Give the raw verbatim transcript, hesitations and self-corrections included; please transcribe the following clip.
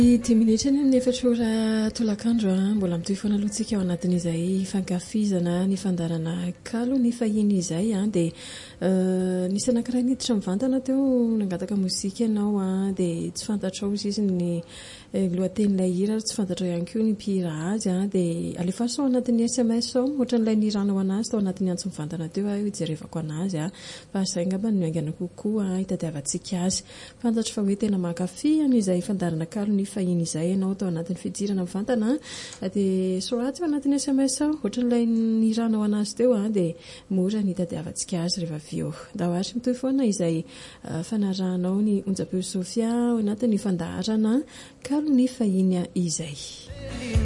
dimy minitra ny efatra ora tolakandro a mbola mitohy foana aloha tsika ao anatin'izay fankafizana ny fandarana kalo ny fahiny izay a dia nisy anankiray niditra mivantana teo nangataka mozika ianao a dia tsy fantatra ao izy ny lohatenin'ilay hira tsy fantatra ihany koa ny mpihira azy a dia alefaso ao anatin'ny S M S ao ohatran'ilay niranao anazy tao anatin'ny antso mivantana teo a ijerevako anazy a fa izay ngamba ny miangana kokoa hitadiavantsika azy fantatra fa hoe tena mankafy an'izay fandarana kalo ny fahiny izay ianao tao anatin'ny fidirana mivantana dia soraty ao anatin'ny S M S ao ohatran'ilay niranao anazy teo a dia mora ny hitadiavantsika azy rehefa vio da ohatry mitohy foana izay fanarahanao ny onjapeo Sofia ao anatin'ny fandarana kalo ny fahiny izay